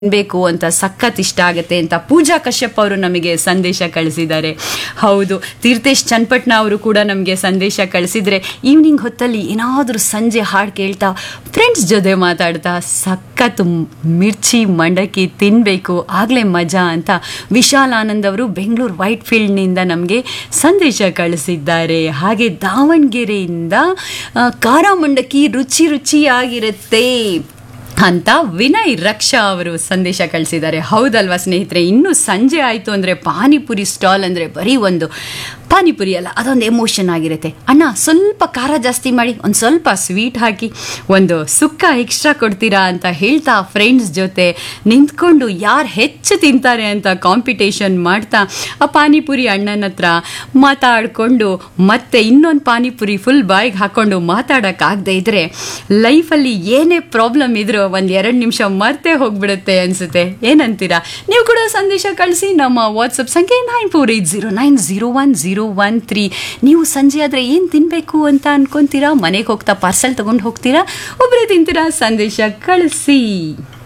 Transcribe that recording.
ಬೇಕು ಅಂತ ಸಖತ್ ಇಷ್ಟ ಆಗುತ್ತೆ ಅಂತ ಪೂಜಾ ಕಶ್ಯಪ್ ಅವರು ನಮಗೆ ಸಂದೇಶ ಕಳಿಸಿದ್ದಾರೆ. ಹೌದು, ತೀರ್ಥೇಶ್ ಚನ್ನಪಟ್ನ ಅವರು ಕೂಡ ನಮಗೆ ಸಂದೇಶ ಕಳಿಸಿದ್ರೆ ಈವ್ನಿಂಗ್ ಹೊತ್ತಲ್ಲಿ ಏನಾದರೂ ಸಂಜೆ ಹಾಡು ಕೇಳ್ತಾ ಫ್ರೆಂಡ್ಸ್ ಜೊತೆ ಮಾತಾಡ್ತಾ ಸಖತ್ ಮಿರ್ಚಿ ಮಂಡಕ್ಕಿ ತಿನ್ನಬೇಕು ಆಗಲೇ ಮಜಾ ಅಂತ ವಿಶಾಲ್ ಆನಂದ್ ಅವರು ಬೆಂಗಳೂರು ವೈಟ್ ಫೀಲ್ಡ್ನಿಂದ ನಮಗೆ ಸಂದೇಶ ಕಳಿಸಿದ್ದಾರೆ. ಹಾಗೆ ದಾವಣಗೆರೆಯಿಂದ ಖಾರ ಮಂಡಕ್ಕಿ ರುಚಿ ರುಚಿಯಾಗಿರುತ್ತೆ ಅಂತ ವಿನಯ್ ರಕ್ಷಾ ಅವರು ಸಂದೇಶ ಕಳಿಸಿದ್ದಾರೆ. ಹೌದಲ್ವಾ ಸ್ನೇಹಿತರೆ, ಇನ್ನು ಸಂಜೆ ಆಯಿತು ಅಂದರೆ ಪಾನಿಪುರಿ ಸ್ಟಾಲ್ ಅಂದರೆ ಬರೀ ಒಂದು ಪಾನಿಪುರಿ ಅಲ್ಲ, ಅದೊಂದು ಎಮೋಷನ್ ಆಗಿರುತ್ತೆ. ಅಣ್ಣ ಸ್ವಲ್ಪ ಖಾರ ಜಾಸ್ತಿ ಮಾಡಿ, ಒಂದು ಸ್ವಲ್ಪ ಸ್ವೀಟ್ ಹಾಕಿ, ಒಂದು ಸುಕ್ಕ ಎಕ್ಸ್ಟ್ರಾ ಕೊಡ್ತೀರಾ ಅಂತ ಹೇಳ್ತಾ ಫ್ರೆಂಡ್ಸ್ ಜೊತೆ ನಿಂತ್ಕೊಂಡು ಯಾರು ಹೆಚ್ಚು ತಿಂತಾರೆ ಅಂತ ಕಾಂಪಿಟೇಷನ್ ಮಾಡ್ತಾ ಆ ಪಾನಿಪುರಿ ಅಣ್ಣನ ಹತ್ರ ಮಾತಾಡಿಕೊಂಡು ಮತ್ತೆ ಇನ್ನೊಂದು ಪಾನಿಪುರಿ ಫುಲ್ ಬಾಯಿಗೆ ಹಾಕ್ಕೊಂಡು ಮಾತಾಡೋಕ್ಕಾಗದೇ ಇದ್ದರೆ ಲೈಫಲ್ಲಿ ಏನೇ ಪ್ರಾಬ್ಲಮ್ ಇದ್ರೂ ಒಂದು 2 ನಿಮಿಷ ಮರ್ತೇ ಹೋಗ್ಬಿಡುತ್ತೆ ಅನಿಸುತ್ತೆ. ಏನಂತೀರಾ? ನೀವು ಕೂಡ ಸಂದೇಶ ಕಳಿಸಿ. ನಮ್ಮ ವಾಟ್ಸಪ್ ಸಂಖ್ಯೆ 9480901013. ನೀವು ಸಂಜೆ ಆದರೆ ಏನು ತಿನ್ನಬೇಕು ಅಂತ ಅನ್ಕೊಂತೀರಾ? ಮನೆಗೆ ಹೋಗ್ತಾ ಪಾರ್ಸೆಲ್ ತೊಗೊಂಡು ಹೋಗ್ತೀರಾ, ಒಬ್ಬರೇ ತಿಂತೀರಾ? ಸಂದೇಶ ಕಳಿಸಿ.